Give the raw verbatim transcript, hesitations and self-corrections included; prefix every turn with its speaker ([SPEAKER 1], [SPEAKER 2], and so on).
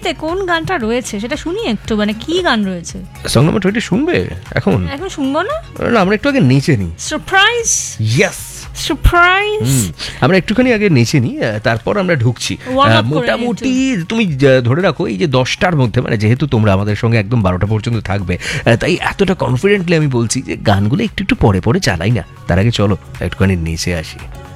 [SPEAKER 1] টোয়েন্টিতে কোন গানটা রয়েছে সেটা শুনি একটু, মানে কি গান রয়েছে?
[SPEAKER 2] সং নাম্বার টোয়েন্টি শুনবে এখন?
[SPEAKER 1] এখন শুনবো না,
[SPEAKER 2] না আমরা একটু আগে নেচে নিই।
[SPEAKER 1] সারপ্রাইজ।
[SPEAKER 2] Yes,
[SPEAKER 1] surprise.
[SPEAKER 2] আমরা একটুখানি আগে নেচে নিই, তারপর আমরা ঢুকছি। মোটামুটি তুমি ধরে রাখো এই যে দশটার মধ্যে, মানে যেহেতু তোমরা আমাদের সঙ্গে একদম বারোটা পর্যন্ত থাকবে, তাই এতটা কনফিডেন্টলি আমি বলছি যে গানগুলো একটু একটু পরে পরে চালাই না, তার আগে চলো একটুখানি নেচে আসি।